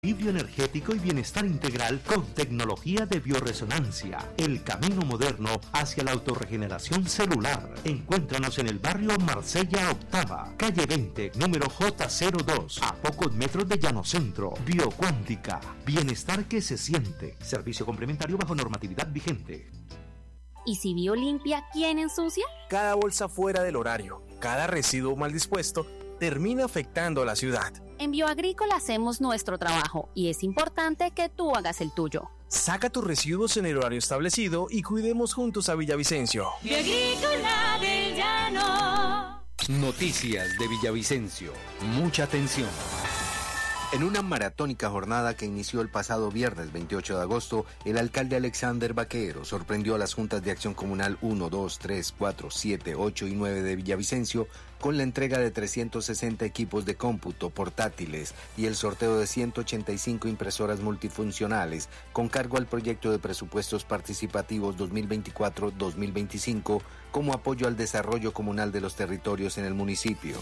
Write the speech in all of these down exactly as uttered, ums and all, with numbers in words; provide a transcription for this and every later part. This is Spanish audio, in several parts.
Equilibrio energético y bienestar integral con tecnología de bioresonancia. El camino moderno hacia la autorregeneración celular. Encuéntranos en el barrio Marsella Octava, calle veinte, número J cero dos, a pocos metros de Llano Centro. Biocuántica, bienestar que se siente. Servicio complementario bajo normatividad vigente. ¿Y si Biolimpia, quién ensucia? Cada bolsa fuera del horario, cada residuo mal dispuesto, termina afectando a la ciudad. En Bioagrícola hacemos nuestro trabajo y es importante que tú hagas el tuyo. Saca tus residuos en el horario establecido y cuidemos juntos a Villavicencio. Bioagrícola del Llano. Noticias de Villavicencio. Mucha atención. En una maratónica jornada que inició el pasado viernes veintiocho de agosto, el alcalde Alexander Vaquero sorprendió a las juntas de acción comunal uno, dos, tres, cuatro, siete, ocho y nueve de Villavicencio con la entrega de trescientos sesenta equipos de cómputo portátiles y el sorteo de ciento ochenta y cinco impresoras multifuncionales con cargo al proyecto de presupuestos participativos dos mil veinticuatro dos mil veinticinco como apoyo al desarrollo comunal de los territorios en el municipio.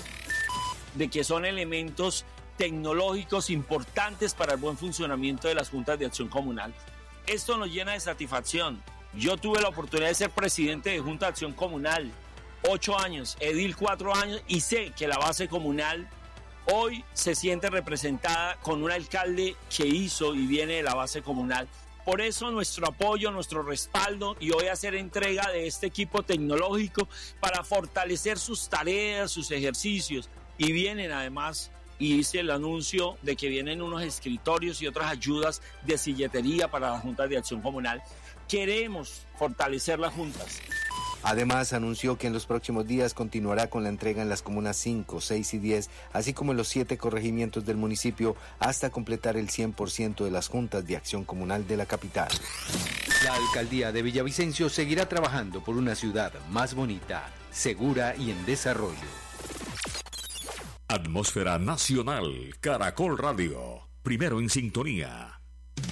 De que son elementos tecnológicos importantes para el buen funcionamiento de las juntas de acción comunal. Esto nos llena de satisfacción. Yo tuve la oportunidad de ser presidente de Junta de Acción Comunal, ocho años, edil cuatro años, y sé que la base comunal hoy se siente representada con un alcalde que hizo y viene de la base comunal. Por eso nuestro apoyo, nuestro respaldo, y hoy hacer entrega de este equipo tecnológico para fortalecer sus tareas, sus ejercicios, y vienen además, y hice el anuncio de que vienen unos escritorios y otras ayudas de silletería para las juntas de acción comunal. Queremos fortalecer las juntas. Además, anunció que en los próximos días continuará con la entrega en las comunas cinco, seis y diez, así como en los siete corregimientos del municipio, hasta completar el cien por ciento de las juntas de acción comunal de la capital. La alcaldía de Villavicencio seguirá trabajando por una ciudad más bonita, segura y en desarrollo. Atmósfera Nacional, Caracol Radio, primero en sintonía.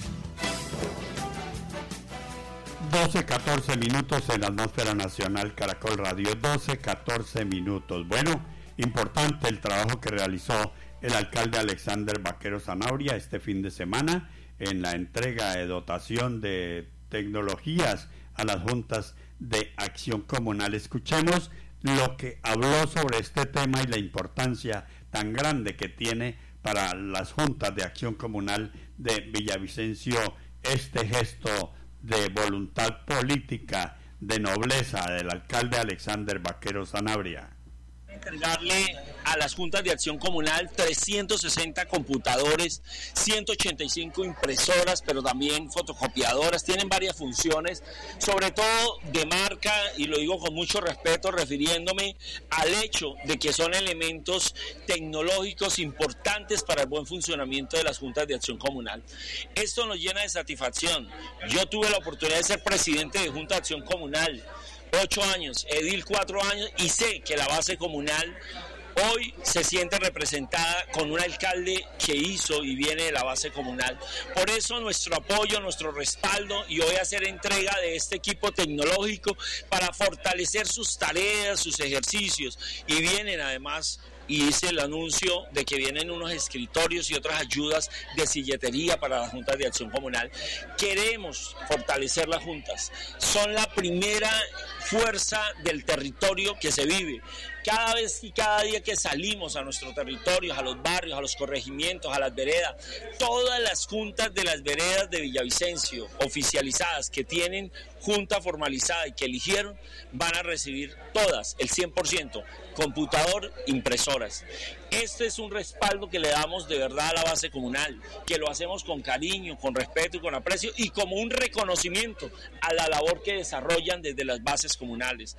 doce catorce minutos en la Atmósfera Nacional, Caracol Radio, doce catorce minutos. Bueno, importante el trabajo que realizó el alcalde Alexander Vaquero Zanabria este fin de semana en la entrega de dotación de tecnologías a las juntas de acción comunal. Escuchemos lo que habló sobre este tema y la importancia tan grande que tiene para las juntas de acción comunal de Villavicencio este gesto de voluntad política, de nobleza del alcalde Alexander Vaquero Zanabria. Entregarle a las juntas de acción comunal trescientos sesenta computadores, ciento ochenta y cinco impresoras, pero también fotocopiadoras. Tienen varias funciones, sobre todo de marca, y lo digo con mucho respeto, refiriéndome al hecho de que son elementos tecnológicos importantes para el buen funcionamiento de las juntas de acción comunal. Esto nos llena de satisfacción. Yo tuve la oportunidad de ser presidente de Junta de Acción Comunal, ocho años, edil cuatro años, y sé que la base comunal hoy se siente representada con un alcalde que hizo y viene de la base comunal. Por eso nuestro apoyo, nuestro respaldo, y hoy hacer entrega de este equipo tecnológico para fortalecer sus tareas, sus ejercicios, y vienen además, y hice el anuncio de que vienen unos escritorios y otras ayudas de silletería para las juntas de acción comunal. Queremos fortalecer las juntas. Son la primera fuerza del territorio que se vive. Cada vez y cada día que salimos a nuestros territorios, a los barrios, a los corregimientos, a las veredas, todas las juntas de las veredas de Villavicencio oficializadas que tienen junta formalizada y que eligieron, van a recibir todas, el cien por ciento, computador, impresoras. Este es un respaldo que le damos de verdad a la base comunal, que lo hacemos con cariño, con respeto y con aprecio, y como un reconocimiento a la labor que desarrollan desde las bases comunales.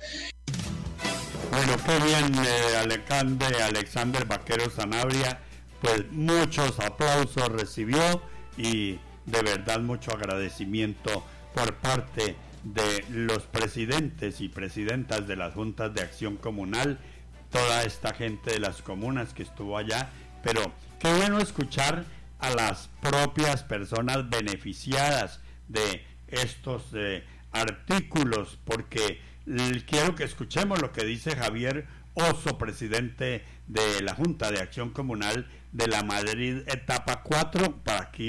Bueno, qué bien, eh, alcalde Alexander Vaquero Zanabria, pues muchos aplausos recibió y de verdad mucho agradecimiento por parte de los presidentes y presidentas de las juntas de acción comunal, toda esta gente de las comunas que estuvo allá, pero qué bueno escuchar a las propias personas beneficiadas de estos eh, artículos, porque quiero que escuchemos lo que dice Javier Oso, presidente de la Junta de Acción Comunal de la Madrid Etapa cuatro, para aquí